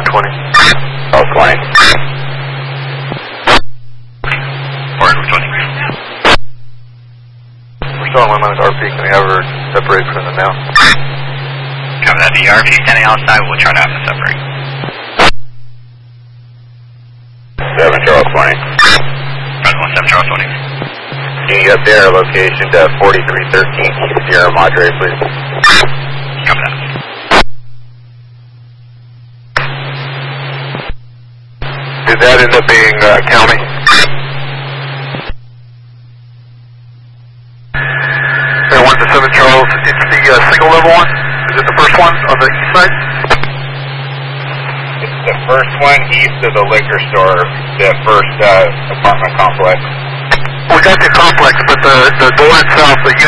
20. Charles 20. Orange 20. We're still on 1 minute RP. Can we have her separate from them now? Copy that. The RP standing outside, we'll try to have them separate. 7 Charles 20. Present 17 Charles 20. Can you get their location to 4313 Sierra Madre, please? Copy that. Did that end up being county? And 1 to 7 Charles, it's the single level one? Is it the first one on the east side? It's the first one east of the liquor store, the first apartment complex. We got the complex, but the door itself, the